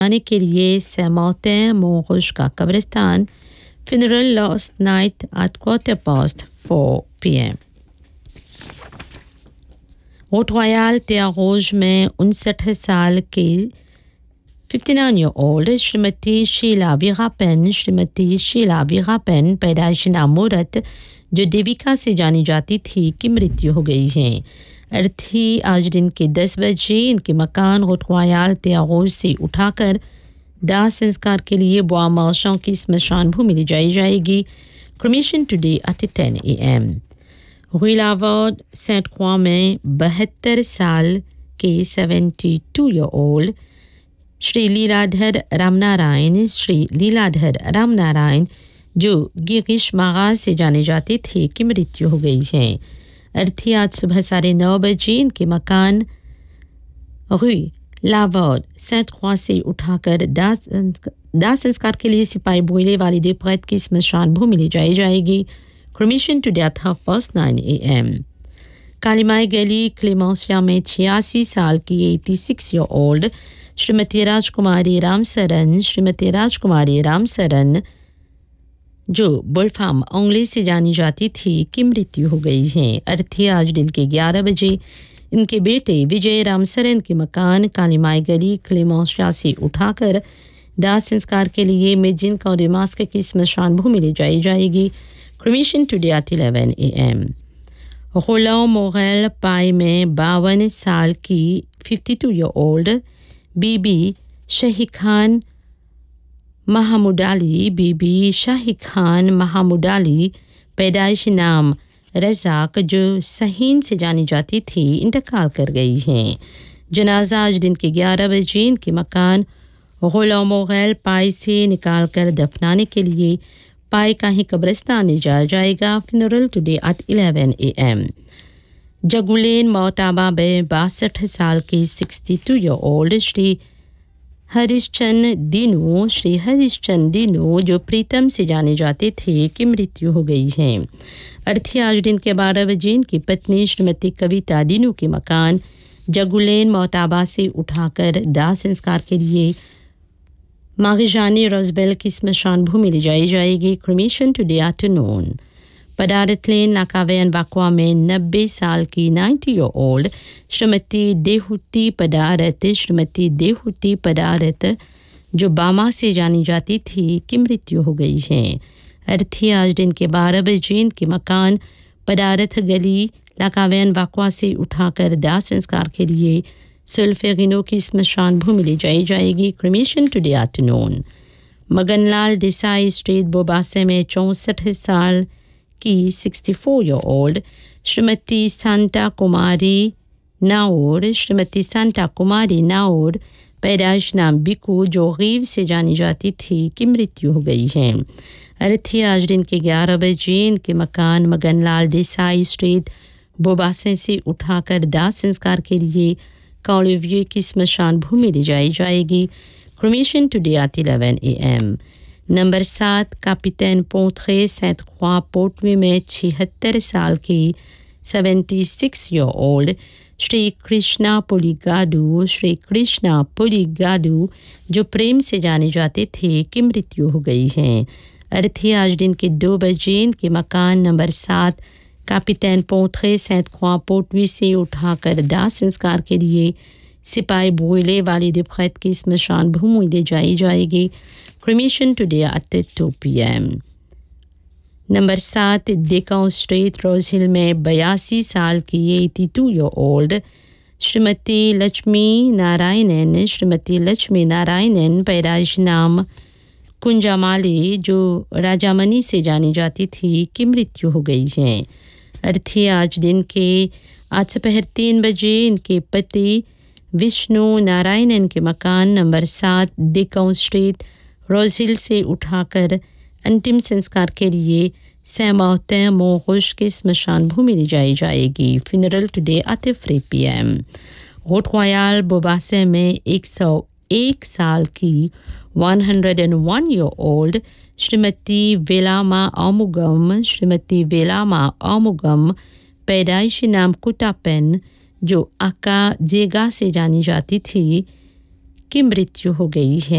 आने के लिए सैमौतें मोगुश का कब्रिस्तान funeral last night at 4:15 p.m. रोट रॉयल त्यागोज में 59 साल के 59-year-old श्रीमती शीला वीरापेन पैदाइश नामूरत जो देविका से जानी जाती थी की मृत्यु हो गई है। अर्थी आज दिन के 10 बजे इनके मकान रोट रॉयल त्यागोज से उठाकर दाह संस्कार के लिए बोआ मार्शों की स्मशान भूमि ले जाई जाएगी। Cremation today at 10 a.m. रूई लावॉर्ड सेंट क्वा में 72 साल के 72-year-old श्री लीलाधर रामनारायण जो गिरीश मागाज से जाने जाते थे की मृत्यु हो गई है। अर्थी आज सुबह 9:30 बजे इनके मकान रूई लावॉर्ड सेंट क्वा से उठाकर दाह संस्कार के लिए सिपाही बोइले वाली देप्रैत की स्मशान भूमि ले जाई जाएगी। Cremation today at 9:30 a.m. Kalimai गली क्लेमेंसिया में 86 साल की 86-year-old श्रीमती राजकुमारी रामसरन जो बुलफाम ओंगले से जानी जाती थी की मृत्यु हो गई है। अर्थी आज दिन के 11 बजे इनके बेटे विजय रामसरन के मकान कालीमाई गली क्लेमेंसिया से उठाकर दाह संस्कार के लिए मेजिन कौडेमास्क की स्मशान भूमि ले जाई जाएगी। Cremation today at 11 a.m. रोलां Morel पाई में 52 साल की 52-year-old बीबी शाही खान महमूद अली पैदाइश नाम रज़ाक जो सहीन से जानी जाती थी इंतकाल कर गई हैं। जनाजा आज दिन के 11 बजे इनके मकान रोलां मोरेल पाई से निकाल कर दफनाने के लिए पाई का ही कब्रिस्तान ले जाया जाएगा। Funeral today at 11 a.m. जगुलेन मोटाबा में 62 साल के 62-year-old श्री हरिश्चंद दीनू जो प्रीतम से जाने जाते थे की मृत्यु हो गई है। अर्थी आज दिन के 12 बजे इनकी पत्नी श्रीमती कविता दीनू के मकान जगुलेन मोटाबा से उठाकर दाह संस्कार के लिए मागिजानी रोजबेल की स्मशान भूमि ले जाई जाएगी। क्रिमेशन टुडे आफ्टरनून पदारत लेन नाकावेन बाकवा में 90 साल की 90-year-old श्रीमती देहूती पदारत जो बामा से जानी जाती थी की मृत्यु हो गई है। अर्थी आज दिन के 12 बजे इनके मकान पदारत गली नाकावेन बाकवा से उठाकर दाह संस्कार के लिए सुल्फेगिनो की स्मशान भूमि ले जाई जाएगी। Cremation today afternoon Maganlal Desai street बोबासे में 64 साल की 64-year-old श्रीमती सांता कुमारी नाउर पैदाइश नाम बिकू जो गरीब से जानी जाती थी की मृत्यु हो गई है। अर्थी आज दिन के 11 बजे इनके मकान मगनलाल देसाई स्ट्रीट बोबासे से उठाकर दाह संस्कार के लिए कॉलेविये की स्मशान भूमि ले जाई जाएगी। Cremation today at 11 a.m. Number 7 कैपिटन पोंट्रे scent क्वा पोर्टवी में 76 साल की 76-year-old श्री कृष्णा पुलिगाडू जो प्रेम से जाने जाते थे की मृत्यु हो गई है। अर्थी आज दिन के 2 बजे इनके मकान नंबर 7 कैपिटन पोंट्रे सेंट क्वा पोर्टवी से उठाकर दाह संस्कार के लिए सिपाही बोइले वाली देप्रैत की स्मशान भूमि ले जाई जाएगी। Cremation today at 2 p.m. Number 7 डेकाउ street रोज हिल में 82 साल की 82-year-old श्रीमती लक्ष्मी नारायणन पैदाइश नाम कुंजामाली जो राजामणि से जानी जाती थी की मृत्यु हो गई है। अर्थी आज दोपहर 3 बजे इनके पति विष्णु नारायणन के मकान नंबर 7 डेकाउ स्ट्रीट रोज हिल से उठाकर अंतिम संस्कार के लिए सैमौतें मोगुश के स्मशान भूमि ले जाई जाएगी। Funeral today at 3 p.m. रोट रॉयल बोबासे में 101 साल की 101-year-old श्रीमती वेलामा आमुगम पैदाइशी नाम कुटापेन जो आका जेगा से जानी जाती थी की मृत्यु हो गई है।